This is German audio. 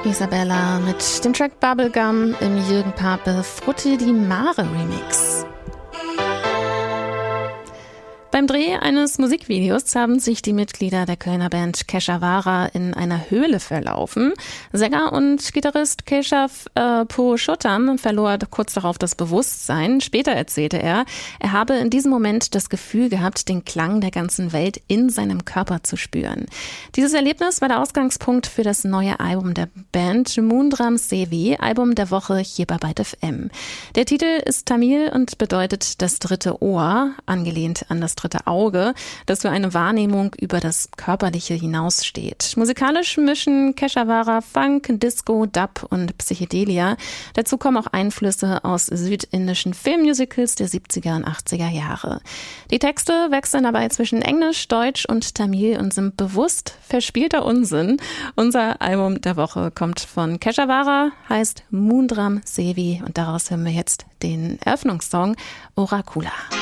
Isabella mit dem Track Bubblegum im Jürgen Pape Frutti di Mare Remix. Beim Dreh eines Musikvideos haben sich die Mitglieder der Kölner Band Keshavara in einer Höhle verlaufen. Sänger und Gitarrist Keshav Purushottam verlor kurz darauf das Bewusstsein. Später erzählte er habe in diesem Moment das Gefühl gehabt, den Klang der ganzen Welt in seinem Körper zu spüren. Dieses Erlebnis war der Ausgangspunkt für das neue Album der Band, Moondram Sevi, Album der Woche hier bei Byte FM. Der Titel ist Tamil und bedeutet das dritte Ohr, angelehnt an das dritte Auge, das für eine Wahrnehmung über das Körperliche hinaussteht. Musikalisch mischen Keshavara Funk, Disco, Dub und Psychedelia. Dazu kommen auch Einflüsse aus südindischen Filmmusicals der 70er und 80er Jahre. Die Texte wechseln dabei zwischen Englisch, Deutsch und Tamil und sind bewusst verspielter Unsinn. Unser Album der Woche kommt von Keshavara, heißt Moondram Sevi und daraus hören wir jetzt den Eröffnungssong Oracula.